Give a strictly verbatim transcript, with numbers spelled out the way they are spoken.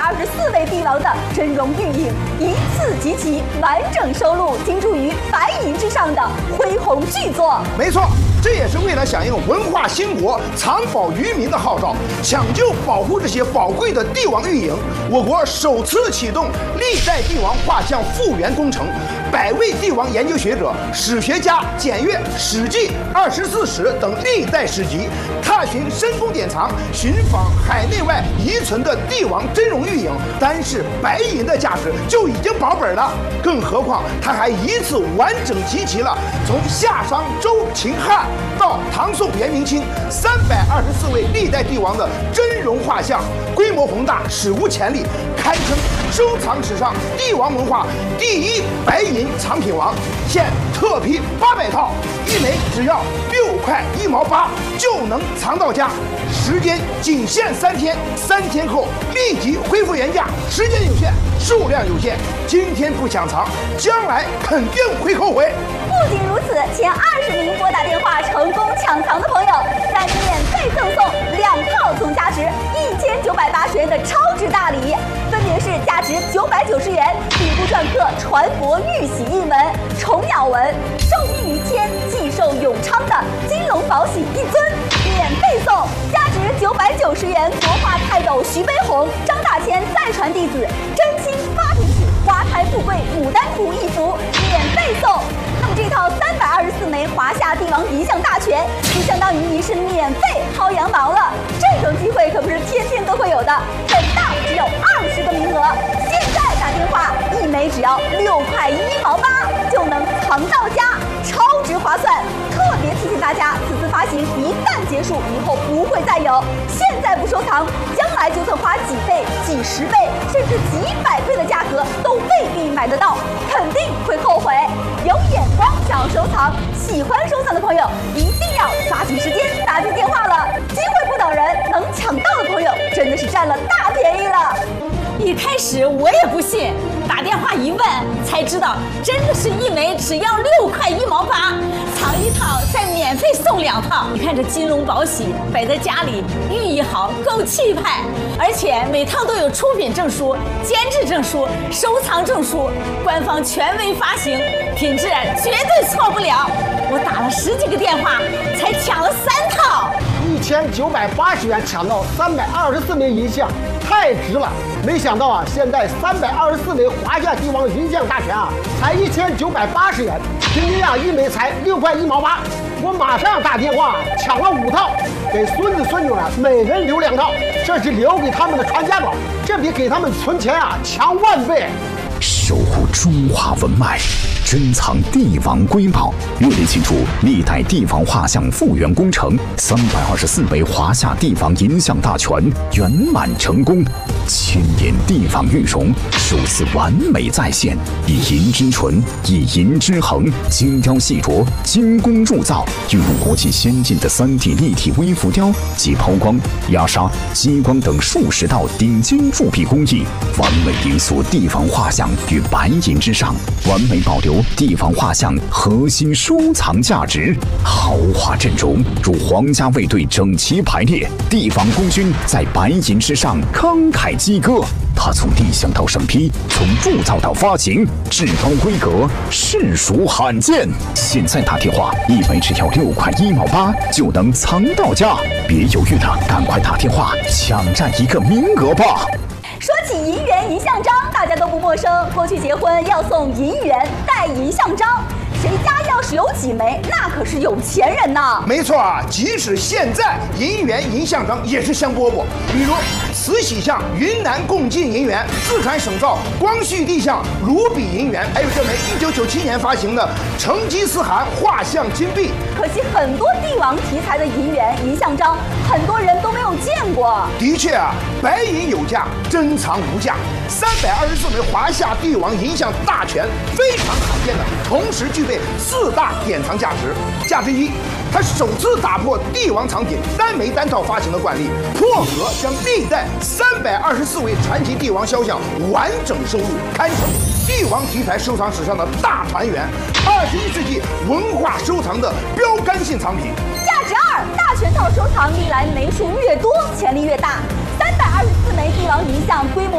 二十四位帝王的真容玉影，一次集齐，完整收录精注于白银之上的恢宏巨作。 没错。 这也是为了响应文化兴国、藏宝于民的号召，抢救保护这些宝贵的帝王玉影，我国首次启动历代帝王画像复原工程。百位帝王研究学者、史学家检阅《史记》《二十四史》等历代史籍，踏寻深宫典藏，寻访海内外遗存的帝王真容玉影，单是白银的价值就已经保本了。更何况它还一次完整集齐了从夏商周秦汉 到唐宋元明清三百二十四位历代帝王的真容画像，规模宏大，史无前例，堪称收藏史上帝王文化第一白银藏品王。现特批八百套，一枚只要六块一毛八就能藏到家，时间仅限三天，三天后立即恢复原价，时间有限，数量有限，今天不抢藏，将来肯定会后悔。 不仅如此，前二十名拨打电话成功抢藏的朋友，再免费赠送两套总价值一千九百八十元的超值大礼，分别是价值九百九十元底部篆刻传佛玉玺印文、虫咬纹，寿命于天，既寿永昌的金龙宝玺一尊，免费送价值九百九十元国画泰斗徐悲鸿、张大千再传弟子真卿八品曲花开富贵牡丹图一幅，免费送。 那么这套三百二十四枚华夏帝王银像大全，就相当于你是免费薅羊毛了。这种机会可不是天天都会有的，本档只有二十个名额，现在打电话，一枚只要六块一毛八就能藏到家，超值划算。特别提醒大家，此次发行一旦结束，以后不会再有。现在不收藏，将来就算花几倍、几十倍，甚至几百倍的价格，都未必买得到，肯定会后悔。有眼 光想要收藏，喜欢收藏的朋友一定要抓紧时间打进电话了，机会不等人，能抢到的朋友真的是占了大便宜了。 一开始我也不信，打电话一问才知道，真的是一枚只要六块一毛八，藏一套再免费送两套。你看这金龙宝玺摆在家里，寓意好，够气派，而且每套都有出品证书、监制证书、收藏证书，官方权威发行，品质绝对错不了。我打了十几个电话，才抢了三套， 一千九百八十元抢到三百二十四枚银像，太值了！没想到啊，现在三百二十四枚华夏帝王银像大全啊，才一千九百八十元，平均啊一枚才六块一毛八。我马上打电话抢了五套，给孙子孙女啊每人留两套，这是留给他们的传家宝，这比给他们存钱啊强万倍。 守护中华文脉，珍藏帝王瑰宝，热烈庆祝历代帝王画像复原工程三百二十四枚华夏帝王银像大全圆满成功，千年帝王玉容首次完美再现，以银之纯，以银之衡，精雕细琢，精工铸造，运用国际先进的 三 D 立体微浮雕及抛光、压砂、激光等数十道顶尖铸币工艺，完美凝塑帝王画像于白银之上，完美保留帝王画像核心收藏价值。豪华阵容如皇家卫队整齐排列，帝王功勋在白银之上慷慨激歌。它从立项到审批，从铸造到发行，至高规格，实属罕见。现在打电话，一枚只要六块一毛八就能藏到家，别犹豫了，赶快打电话抢占一个名额吧。 说起银元银像章，大家都不陌生。过去结婚要送银元带银像章，谁家要是有几枚，那可是有钱人呐。 没错啊，即使现在银元银像章也是香饽饽。比如慈禧像云南贡进银元，四川省造光绪帝像卢比银元，还有这枚一九九七年发行的成吉思汗画像金币。 可惜很多帝王题材的银元银像章，很多人都没有见过。 的确啊，白银有价，珍藏无价。三百二十四枚华夏帝王银像大全，非常罕见的，同时具备四大典藏价值。价值一，它首次打破帝王藏品单枚单套发行的惯例，破格将历代三百二十四位传奇帝王肖像完整收录，堪称帝王题材收藏史上的大团圆，二十一世纪文化收藏的标杆性藏品。 价值二，大全套收藏历来枚数越多，潜力越大。三百二十四枚帝王银像规模